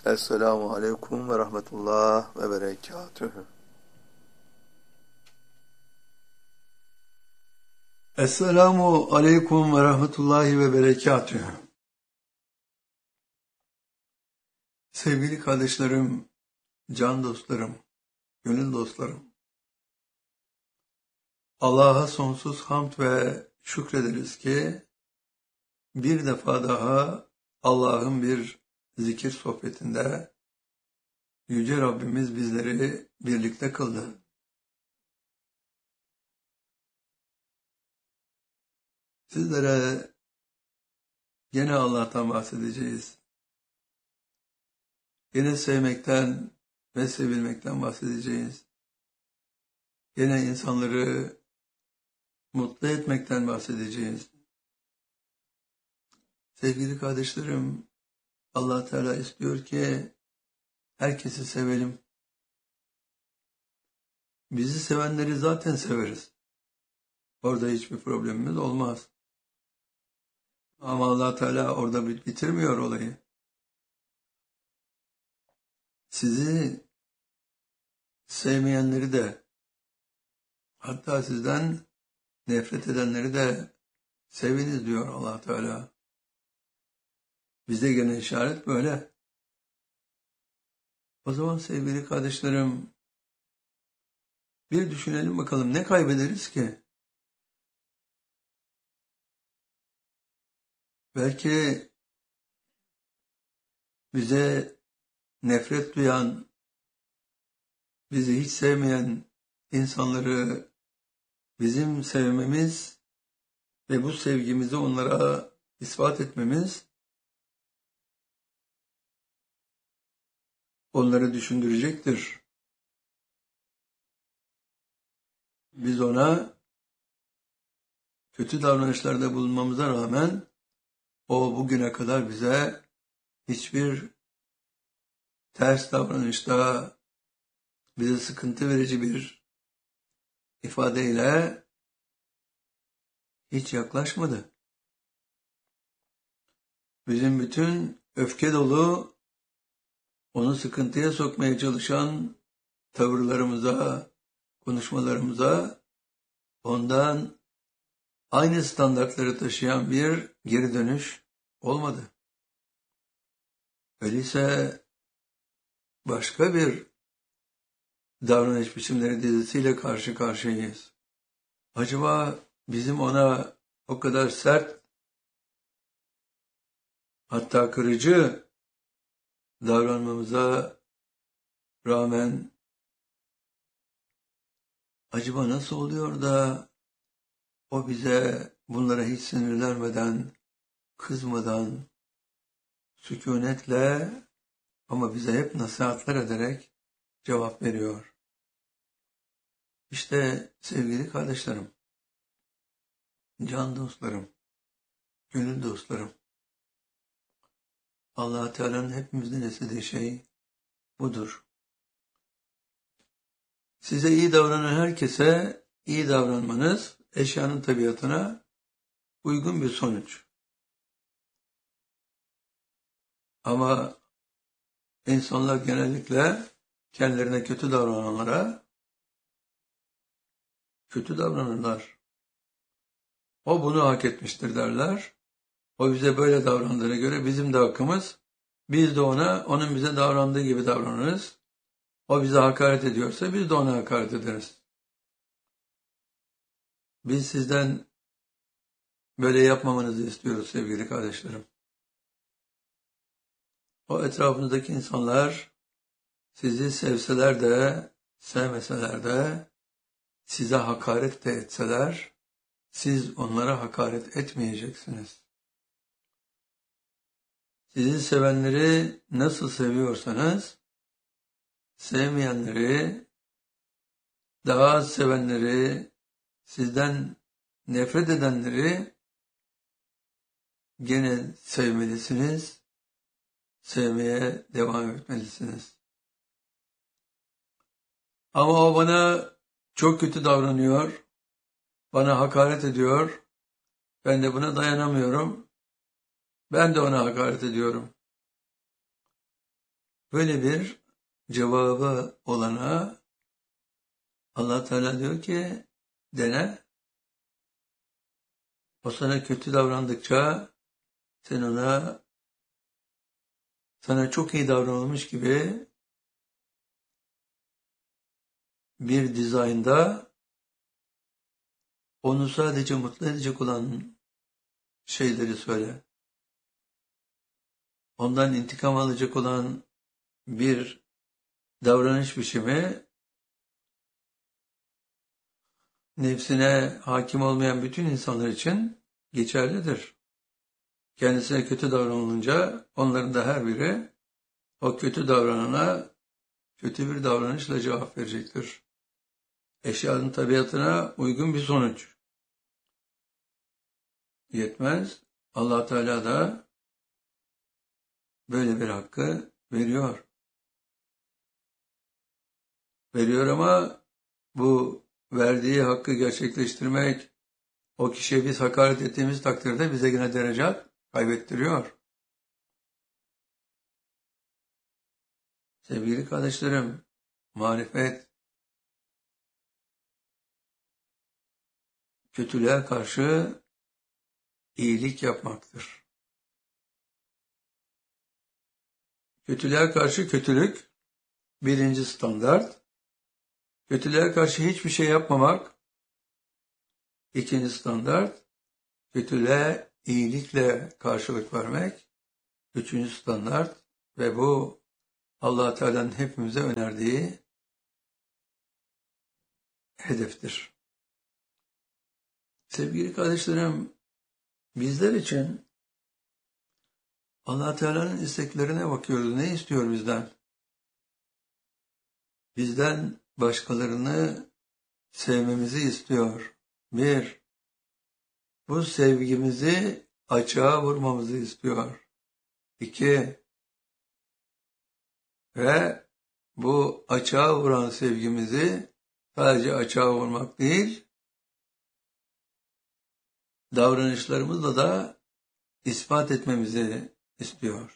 Esselamu Aleyküm ve Rahmetullah ve Berekatühü. Esselamu Aleyküm ve Rahmetullahi ve Berekatühü. Sevgili kardeşlerim, can dostlarım, gönül dostlarım. Allah'a sonsuz hamd ve şükrederiz ki bir defa daha Allah'ın bir zikir sohbetinde Yüce Rabbimiz bizleri birlikte kıldı. Sizlere gene Allah'tan bahsedeceğiz. Yine sevmekten ve sevilmekten bahsedeceğiz. Yine insanları mutlu etmekten bahsedeceğiz. Sevgili kardeşlerim, Allah Teala istiyor ki herkesi sevelim. Bizi sevenleri zaten severiz. Orada hiçbir problemimiz olmaz. Ama Allah Teala orada bitirmiyor olayı. Sizi sevmeyenleri de, hatta sizden nefret edenleri de seviniz diyor Allah Teala. Bize gene işaret böyle. O zaman sevgili kardeşlerim, bir düşünelim bakalım ne kaybederiz ki? Belki bize nefret duyan, bizi hiç sevmeyen insanları bizim sevmemiz ve bu sevgimizi onlara ispat etmemiz onları düşündürecektir. Biz ona kötü davranışlarda bulunmamıza rağmen o bugüne kadar bize hiçbir ters davranışta bize sıkıntı verici bir ifadeyle hiç yaklaşmadı. Bizim bütün öfke dolu, onu sıkıntıya sokmaya çalışan tavırlarımıza, konuşmalarımıza ondan aynı standartları taşıyan bir geri dönüş olmadı. Öyleyse başka bir davranış biçimleri dizisiyle karşı karşıyayız. Acaba bizim ona o kadar sert, hatta kırıcı davranmamıza rağmen acaba nasıl oluyor da o bize bunlara hiç sinirlenmeden, kızmadan, sükunetle ama bize hep nasihatler ederek cevap veriyor. İşte sevgili kardeşlerim, can dostlarım, gönül dostlarım, Allah Teala'nın hepimizden istediği şey budur. Size iyi davranan herkese iyi davranmanız eşyanın tabiatına uygun bir sonuç. Ama insanlar genellikle kendilerine kötü davrananlara kötü davranırlar. O bunu hak etmiştir derler. O bize böyle davrandığına göre bizim de hakkımız. Biz de ona, onun bize davrandığı gibi davranırız. O bize hakaret ediyorsa biz de ona hakaret ederiz. Biz sizden böyle yapmamanızı istiyoruz sevgili kardeşlerim. O etrafınızdaki insanlar sizi sevseler de, sevmeseler de, size hakaret de etseler, siz onlara hakaret etmeyeceksiniz. Sizi sevenleri nasıl seviyorsanız, sevmeyenleri, daha az sevenleri, sizden nefret edenleri gene sevmelisiniz, sevmeye devam etmelisiniz. Ama o bana çok kötü davranıyor, bana hakaret ediyor, ben de buna dayanamıyorum, ben de ona hakaret ediyorum. Böyle bir cevabı olana Allah Teala diyor ki dene. O sana kötü davrandıkça sen sana çok iyi davranılmış gibi bir dizaynda onu sadece mutlu edecek olan şeyleri söyle. Ondan intikam alacak olan bir davranış biçimi nefsine hakim olmayan bütün insanlar için geçerlidir. Kendisine kötü davranılınca onların da her biri o kötü davranana kötü bir davranışla cevap verecektir. Eşyanın tabiatına uygun bir sonuç. Yetmez. Allah Teala da böyle bir hakkı veriyor. Veriyor ama bu verdiği hakkı gerçekleştirmek, o kişiye biz hakaret ettiğimiz takdirde bize yine derecat kaybettiriyor. Sevgili kardeşlerim, marifet, kötülüğe karşı iyilik yapmaktır. Kötülüğe karşı kötülük, birinci standart. Kötülüğe karşı hiçbir şey yapmamak, ikinci standart. Kötülüğe iyilikle karşılık vermek, üçüncü standart. Ve bu Allah Teala'nın hepimize önerdiği hedeftir. Sevgili kardeşlerim, bizler için Allah Teala'nın isteklerine bakıyoruz. Ne istiyor bizden? Bizden başkalarını sevmemizi istiyor. Bir, bu sevgimizi açığa vurmamızı istiyor. İki, ve bu açığa vuran sevgimizi sadece açığa vurmak değil, davranışlarımızla da ispat etmemizi istiyor.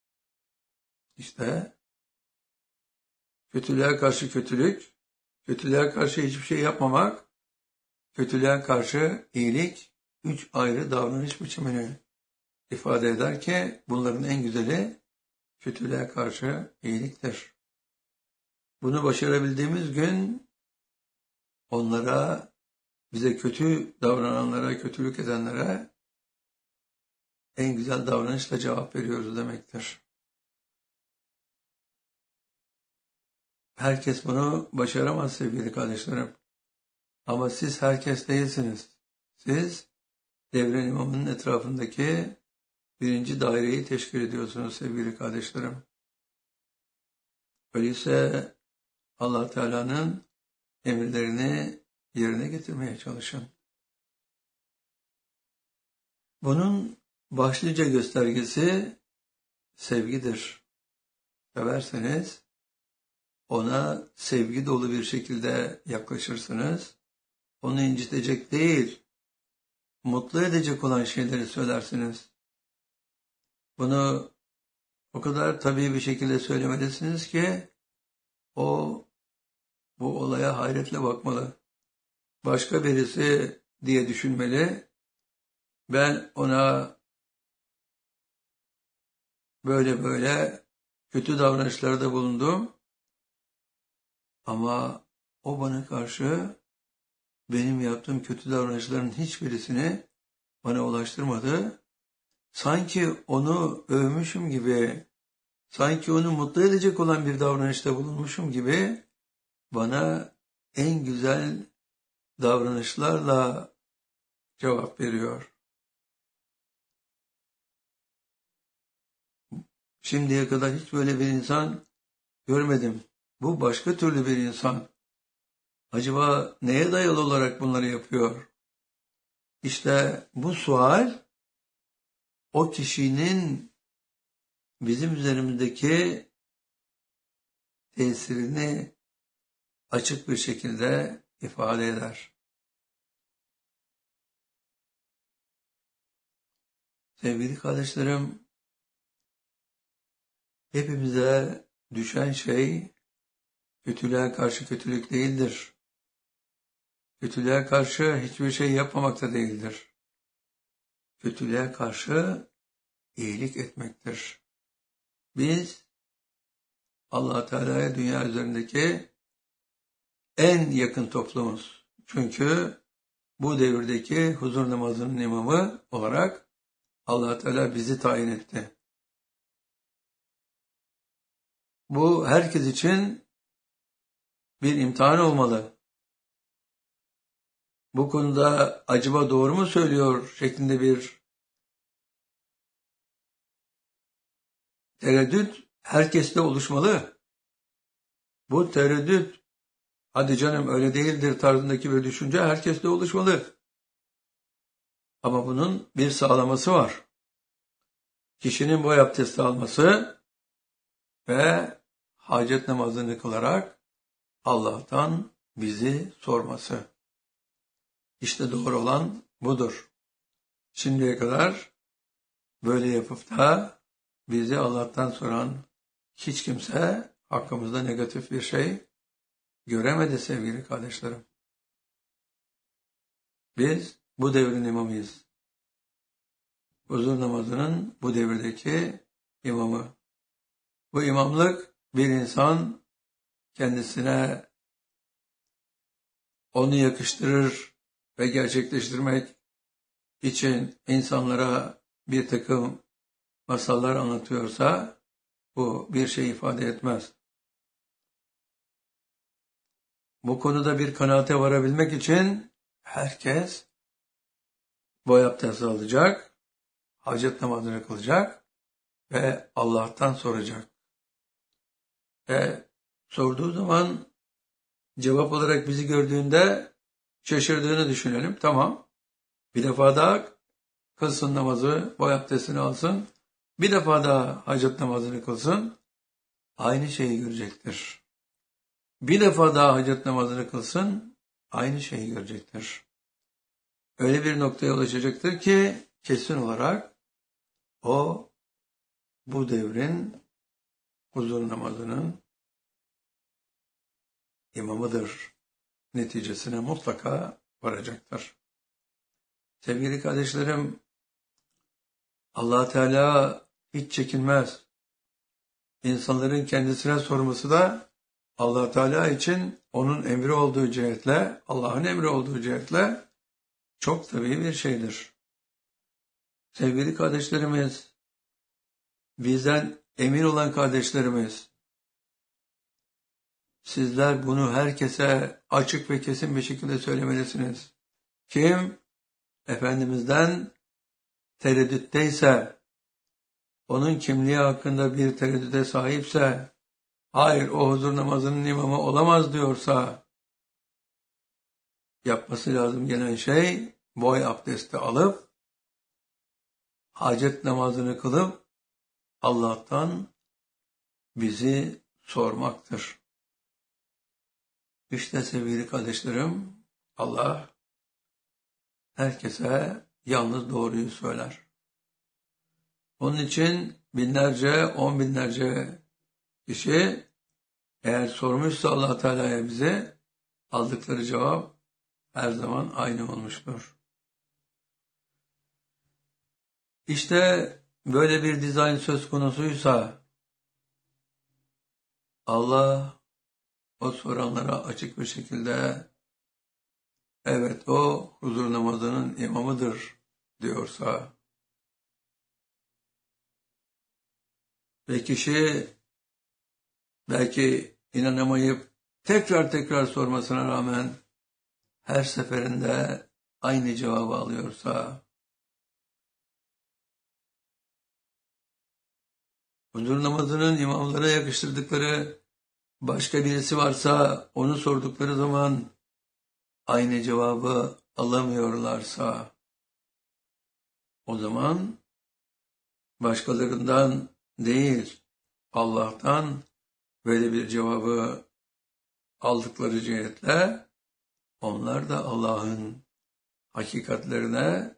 İşte kötülüğe karşı kötülük, kötülüğe karşı hiçbir şey yapmamak, kötülüğe karşı iyilik, üç ayrı davranış biçimini ifade eder ki bunların en güzeli kötülüğe karşı iyiliktir. Bunu başarabildiğimiz gün onlara, bize kötü davrananlara, kötülük edenlere en güzel davranışla cevap veriyoruz demektir. Herkes bunu başaramaz sevgili kardeşlerim. Ama siz herkes değilsiniz. Siz Devran İmamı'nın etrafındaki birinci daireyi teşkil ediyorsunuz sevgili kardeşlerim. Öyleyse Allah Teala'nın emirlerini yerine getirmeye çalışın. Bunun başlıca göstergesi sevgidir. Severseniz ona sevgi dolu bir şekilde yaklaşırsınız. Onu incitecek değil, mutlu edecek olan şeyleri söylersiniz. Bunu o kadar tabii bir şekilde söylemelisiniz ki o bu olaya hayretle bakmalı. Başka birisi diye düşünmeli. Ben ona böyle kötü davranışlarda bulundum ama o bana karşı benim yaptığım kötü davranışların hiçbirisini bana ulaştırmadı. Sanki onu övmüşüm gibi, sanki onu mutlu edecek olan bir davranışta bulunmuşum gibi bana en güzel davranışlarla cevap veriyor. Şimdiye kadar hiç böyle bir insan görmedim. Bu başka türlü bir insan. Acaba neye dayalı olarak bunları yapıyor? İşte bu sual o kişinin bizim üzerimizdeki tesirini açık bir şekilde ifade eder. Sevgili kardeşlerim, hepimize düşen şey kötülüğe karşı kötülük değildir. Kötülüğe karşı hiçbir şey yapmamak da değildir. Kötülüğe karşı iyilik etmektir. Biz Allah Teala'ya dünya üzerindeki en yakın toplumuz. Çünkü bu devirdeki huzur namazının imamı olarak Allah Teala bizi tayin etti. Bu herkes için bir imtihan olmalı. Bu konuda acaba doğru mu söylüyor şeklinde bir tereddüt herkeste oluşmalı. Bu tereddüt, hadi canım öyle değildir tarzındaki bir düşünce herkeste oluşmalı. Ama bunun bir sağlaması var. Kişinin boy abdesti alması ve hacet namazını kılarak Allah'tan bizi sorması. İşte doğru olan budur. Şimdiye kadar böyle yapıp da bizi Allah'tan soran hiç kimse hakkımızda negatif bir şey göremedi sevgili kardeşlerim. Biz bu devrin imamıyız. Huzur namazının bu devirdeki imamı. Bu imamlık bir insan kendisine onu yakıştırır ve gerçekleştirmek için insanlara bir takım masallar anlatıyorsa bu bir şey ifade etmez. Bu konuda bir kanaate varabilmek için herkes boy abdesti alacak, hacet namazını kılacak ve Allah'tan soracak. Ve sorduğu zaman cevap olarak bizi gördüğünde şaşırdığını düşünelim. Tamam, bir defa daha kılsın namazı, boy abdestini alsın, bir defa daha hacet namazını kılsın, aynı şeyi görecektir. Bir defa daha hacet namazını kılsın, aynı şeyi görecektir. Öyle bir noktaya ulaşacaktır ki kesin olarak o bu devrin huzur namazının imamıdır. Neticesine mutlaka varacaktır. Sevgili kardeşlerim, Allah Teala hiç çekinmez. İnsanların kendisine sorması da Allah Teala için onun emri olduğu cihetle, Allah'ın emri olduğu cihetle çok tabii bir şeydir. Sevgili kardeşlerimiz, bizden emin olan kardeşlerimiz, sizler bunu herkese açık ve kesin bir şekilde söylemelisiniz. Kim Efendimiz'den tereddütteyse, onun kimliği hakkında bir tereddüte sahipse, hayır o huzur namazının imamı olamaz diyorsa, yapması lazım gelen şey boy abdesti alıp, hacet namazını kılıp, Allah'tan bizi sormaktır. İşte sevgili kardeşlerim, Allah herkese yalnız doğruyu söyler. Onun için binlerce, on binlerce kişi eğer sormuşsa Allah Teala'ya bize aldıkları cevap her zaman aynı olmuştur. İşte böyle bir dizayn söz konusuysa Allah o soranlara açık bir şekilde evet o huzur namazının imamıdır diyorsa ve kişi belki inanamayıp tekrar sormasına rağmen her seferinde aynı cevabı alıyorsa, huzur namazının imamlara yakıştırdıkları başka birisi varsa onu sordukları zaman aynı cevabı alamıyorlarsa o zaman başkalarından değil Allah'tan böyle bir cevabı aldıkları cihetle onlar da Allah'ın hakikatlerine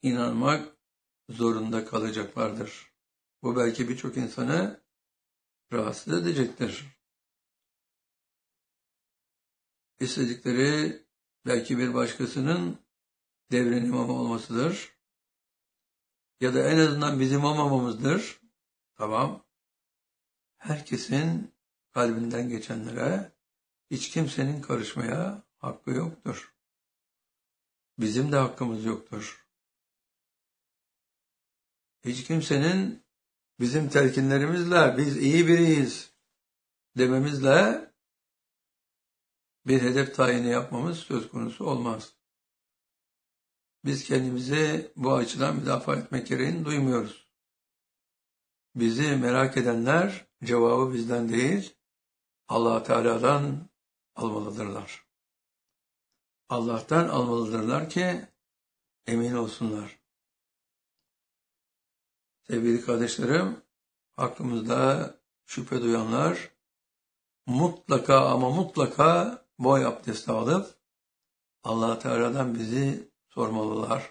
inanmak zorunda kalacaklardır. Bu belki birçok insanı rahatsız edecektir. İstedikleri belki bir başkasının devrin imamı olmasıdır. Ya da en azından bizim olmamamızdır. Tamam. Herkesin kalbinden geçenlere hiç kimsenin karışmaya hakkı yoktur. Bizim de hakkımız yoktur. Hiç kimsenin bizim telkinlerimizle biz iyi biriyiz dememizle bir hedef tayini yapmamız söz konusu olmaz. Biz kendimizi bu açıdan müdafaa etmek gereğini duymuyoruz. Bizi merak edenler cevabı bizden değil, Allah Teala'dan almalıdırlar. Allah'tan almalıdırlar ki emin olsunlar. Sevgili kardeşlerim, hakkımızda şüphe duyanlar mutlaka ama mutlaka boy abdesti alıp Allah Teala'dan bizi sormalılar.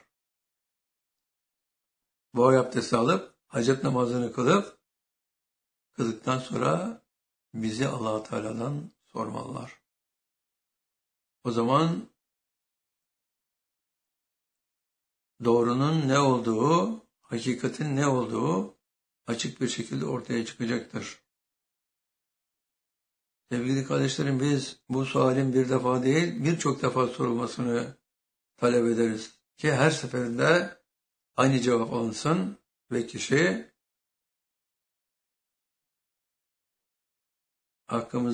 Boy abdesti alıp hacet namazını kıldıktan sonra bizi Allah Teala'dan sormalılar. O zaman doğrunun ne olduğu, hakikatin ne olduğu açık bir şekilde ortaya çıkacaktır. Sevgili kardeşlerim, biz bu sualin bir defa değil birçok defa sorulmasını talep ederiz ki her seferinde aynı cevap alınsın ve kişi hakkımızda